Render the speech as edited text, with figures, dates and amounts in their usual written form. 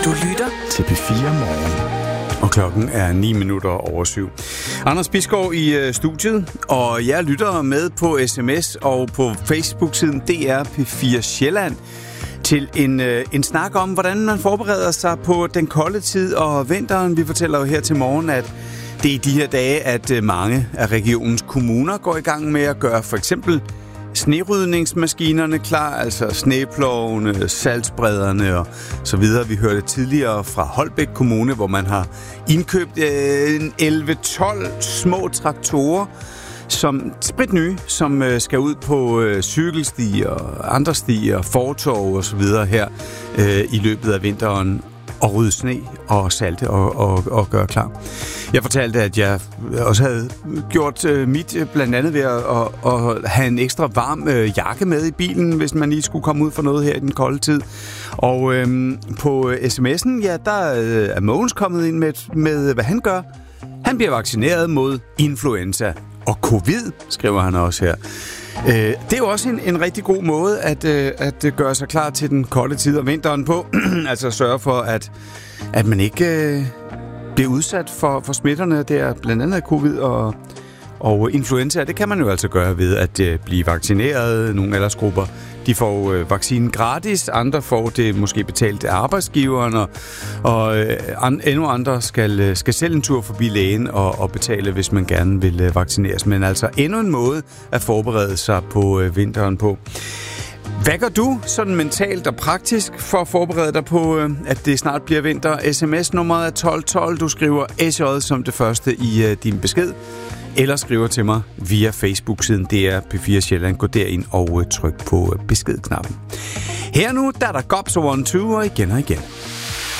Du lytter til P4 Morgen. Og klokken er 7:09. Anders Bisgaard i studiet, og jeg lytter med på sms og på Facebook-siden DR P4 Sjælland til en snak om, hvordan man forbereder sig på den kolde tid og vinteren. Vi fortæller jo her til morgen, at det er i de her dage, at mange af regionens kommuner går i gang med at gøre for eksempel snerydningsmaskinerne klar, altså sneplovene, saltsprederne og så videre. Vi hørte tidligere fra Holbæk Kommune, hvor man har indkøbt 11-12 små traktorer, som spritnye, som skal ud på cykelstier, andre stier, fortov og så videre her i løbet af vinteren og rydde sne og salte og gøre klar. Jeg fortalte, at jeg også havde gjort mit, blandt andet ved at have en ekstra varm jakke med i bilen, hvis man lige skulle komme ud for noget her i den kolde tid. Og på sms'en, ja, der er Mogens kommet ind med, hvad han gør. Han bliver vaccineret mod influenza og covid, skriver han også her. Det er jo også en rigtig god måde at gøre sig klar til den kolde tid og vinteren på. Altså sørge for, at man ikke bliver udsat for smitterne der, blandt andet covid og influenza. Det kan man jo altså gøre ved at blive vaccineret. Nogle aldersgrupper, de får vaccinen gratis, andre får det måske betalt af arbejdsgiveren, og endnu andre skal selv en tur forbi lægen og betale, hvis man gerne vil vaccineres. Men altså endnu en måde at forberede sig på vinteren på. Hvad gør du sådan mentalt og praktisk for at forberede dig på, at det snart bliver vinter? SMS-nummeret er 1212. Du skriver SJ som det første i din besked. Eller skriver til mig via Facebook-siden DR P4 Sjælland. Gå derind og tryk på beskedknappen. Her nu, der er der Gops og 1-2 og igen og igen.